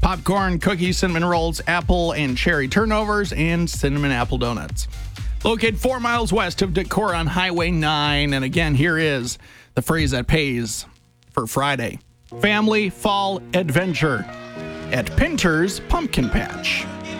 popcorn, cookies, cinnamon rolls, apple and cherry turnovers, and cinnamon apple donuts. Located 4 miles west of Decorah on Highway 9. And again, here is the phrase that pays for Friday. Family Fall Adventure at Pinter's Pumpkin Patch.